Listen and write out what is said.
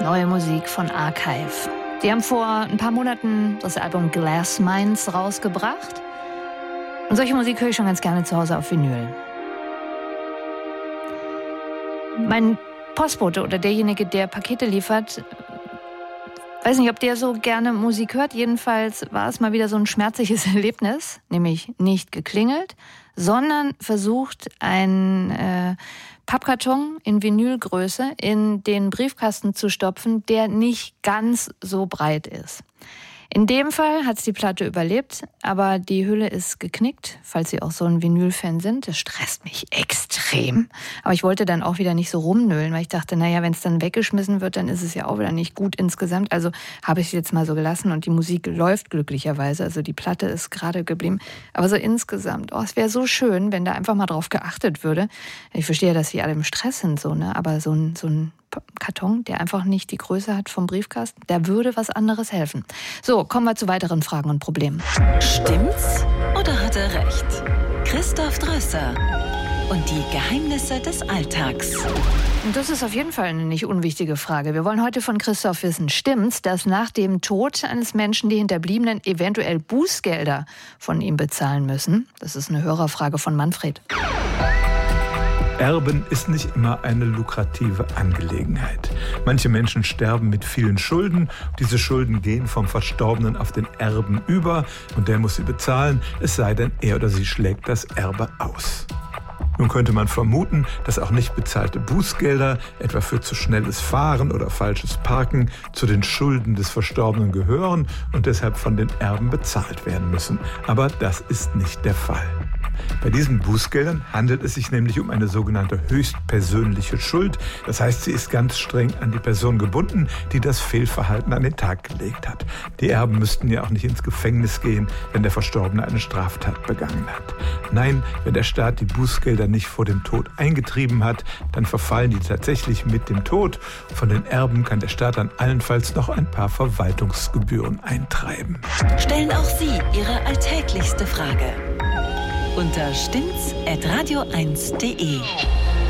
neue Musik von Archive. Die haben vor ein paar Monaten das Album Glass Minds rausgebracht. Und solche Musik höre ich schon ganz gerne zu Hause auf Vinyl. Mein Postbote oder derjenige, der Pakete liefert, weiß nicht, ob der so gerne Musik hört. Jedenfalls war es mal wieder so ein schmerzliches Erlebnis, nämlich nicht geklingelt, sondern versucht, ein Pappkarton in Vinylgröße in den Briefkasten zu stopfen, der nicht ganz so breit ist. In dem Fall hat es die Platte überlebt, aber die Hülle ist geknickt, falls Sie auch so ein Vinyl-Fan sind. Das stresst mich extrem. Aber ich wollte dann auch wieder nicht so rumnölen, weil ich dachte, naja, wenn es dann weggeschmissen wird, dann ist es ja auch wieder nicht gut insgesamt. Also habe ich es jetzt mal so gelassen und die Musik läuft glücklicherweise. Also die Platte ist gerade geblieben. Aber so insgesamt, es wäre so schön, wenn da einfach mal drauf geachtet würde. Ich verstehe, dass Sie alle im Stress sind, so, ne? Aber so ein Karton, der einfach nicht die Größe hat vom Briefkasten, der würde was anderes helfen. So, kommen wir zu weiteren Fragen und Problemen. Stimmt's oder hat er recht? Christoph Drösser und die Geheimnisse des Alltags. Und das ist auf jeden Fall eine nicht unwichtige Frage. Wir wollen heute von Christoph wissen, stimmt's, dass nach dem Tod eines Menschen die Hinterbliebenen eventuell Bußgelder von ihm bezahlen müssen? Das ist eine Hörerfrage von Manfred. Erben ist nicht immer eine lukrative Angelegenheit. Manche Menschen sterben mit vielen Schulden. Diese Schulden gehen vom Verstorbenen auf den Erben über und der muss sie bezahlen, es sei denn, er oder sie schlägt das Erbe aus. Nun könnte man vermuten, dass auch nicht bezahlte Bußgelder, etwa für zu schnelles Fahren oder falsches Parken, zu den Schulden des Verstorbenen gehören und deshalb von den Erben bezahlt werden müssen. Aber das ist nicht der Fall. Bei diesen Bußgeldern handelt es sich nämlich um eine sogenannte höchstpersönliche Schuld. Das heißt, sie ist ganz streng an die Person gebunden, die das Fehlverhalten an den Tag gelegt hat. Die Erben müssten ja auch nicht ins Gefängnis gehen, wenn der Verstorbene eine Straftat begangen hat. Nein, wenn der Staat die Bußgelder nicht vor dem Tod eingetrieben hat, dann verfallen die tatsächlich mit dem Tod. Von den Erben kann der Staat dann allenfalls noch ein paar Verwaltungsgebühren eintreiben. Stellen auch Sie Ihre alltäglichste Frage unter stimmt's@radio1.de.